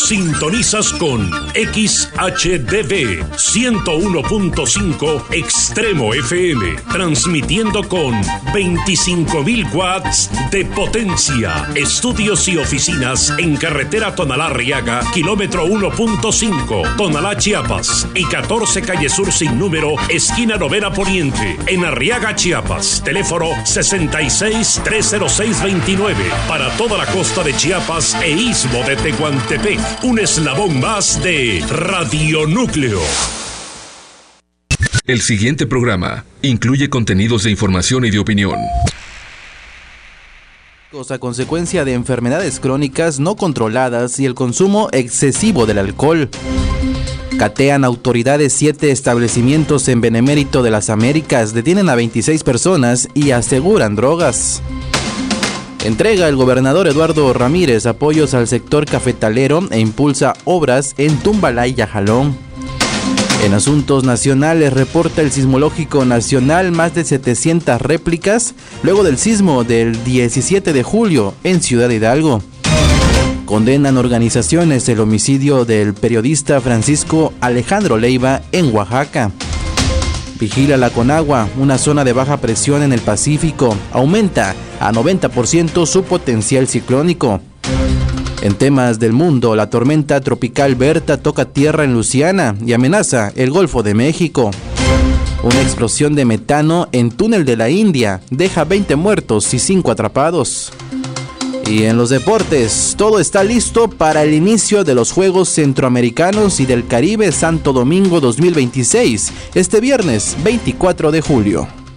Sintonizas con XHDV 101.5 Extremo FM, transmitiendo con 25.000 watts de potencia. Estudios y oficinas en carretera Tonalá-Arriaga, kilómetro 1.5, Tonalá, Chiapas, y 14 calle Sur sin número, esquina Novena Poniente, en Arriaga, Chiapas. Teléfono 66-306-29 para toda la costa de Chiapas e istmo de Tehuantepec. Un eslabón más de Radionúcleo. El siguiente programa incluye contenidos de información y de opinión. A consecuencia de enfermedades crónicas no controladas y el consumo excesivo del alcohol. Catean autoridades 7 establecimientos en Benemérito de las Américas, detienen a 26 personas y aseguran drogas. Entrega el gobernador Eduardo Ramírez apoyos al sector cafetalero e impulsa obras en Tumbalá y Yajalón. En asuntos nacionales, reporta el Sismológico Nacional más de 700 réplicas luego del sismo del 17 de julio en Ciudad Hidalgo. Condenan organizaciones el homicidio del periodista Francisco Alejandro Leiva en Oaxaca. Vigila la Conagua, una zona de baja presión en el Pacífico. Aumenta a 90% su potencial ciclónico. En temas del mundo, la tormenta tropical Berta toca tierra en Luisiana y amenaza el Golfo de México. Una explosión de metano en túnel de la India deja 20 muertos y 5 atrapados. Y en los deportes, todo está listo para el inicio de los Juegos Centroamericanos y del Caribe Santo Domingo 2026, este viernes 24 de julio.